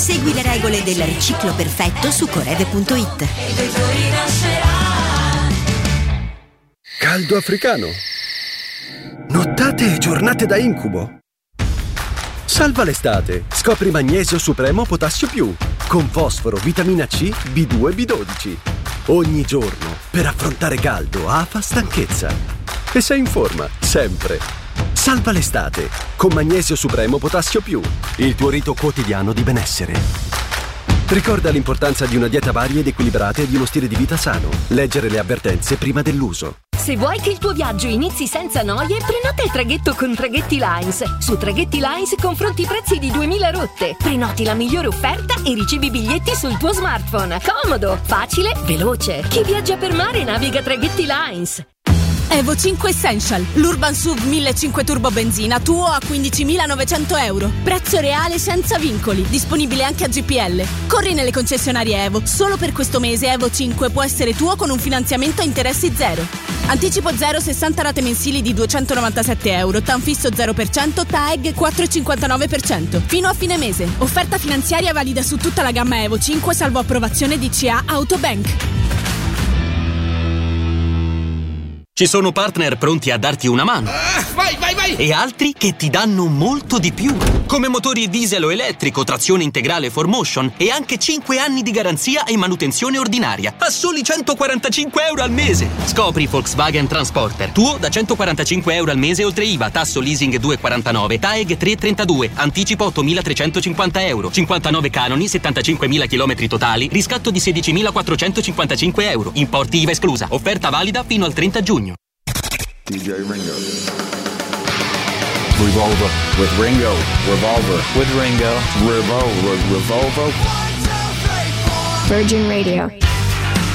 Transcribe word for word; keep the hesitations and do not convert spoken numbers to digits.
Segui le regole del riciclo perfetto su coreve punto it. Caldo africano. Nottate e giornate da incubo. Salva l'estate. Scopri Magnesio Supremo Potassio Più con fosforo, vitamina C, B due e B dodici. Ogni giorno per affrontare caldo, afa, stanchezza. E sei in forma, sempre. Salva l'estate con Magnesio Supremo Potassio Più, il tuo rito quotidiano di benessere. Ricorda l'importanza di una dieta varia ed equilibrata e di uno stile di vita sano. Leggere le avvertenze prima dell'uso. Se vuoi che il tuo viaggio inizi senza noie, prenota il traghetto con Traghetti Lines. Su Traghetti Lines confronti i prezzi di duemila rotte. Prenoti la migliore offerta e ricevi i biglietti sul tuo smartphone. Comodo, facile, veloce. Chi viaggia per mare naviga Traghetti Lines. Evo cinque Essential, l'Urban S U V millecinquecento Turbo Benzina, tuo a quindicimilanovecento euro. Prezzo reale senza vincoli, disponibile anche a G P L. Corri nelle concessionarie Evo, solo per questo mese Evo cinque può essere tuo con un finanziamento a interessi zero. Anticipo zero, sessanta rate mensili di duecentonovantasette euro, TAN fisso zero per cento, T A E G quattro virgola cinquantanove per cento. Fino a fine mese. Offerta finanziaria valida su tutta la gamma Evo cinque, salvo approvazione D C A Autobank. Ci sono partner pronti a darti una mano. Ah, vai, vai, vai! E altri che ti danno molto di più. Come motori diesel o elettrico, trazione integrale four motion e anche cinque anni di garanzia e manutenzione ordinaria. A soli centoquarantacinque euro al mese. Scopri Volkswagen Transporter. Tuo da centoquarantacinque euro al mese oltre I V A. Tasso leasing due virgola quarantanove. T A E G tre virgola trentadue. Anticipo ottomilatrecentocinquanta euro. cinquantanove canoni, settantacinquemila chilometri totali. Riscatto di sedicimilaquattrocentocinquantacinque euro. Importi I V A esclusa. Offerta valida fino al trenta giugno. D J Ringo. Revolver with Ringo. Revolver with Ringo. Revolver. Revolver. Virgin Radio.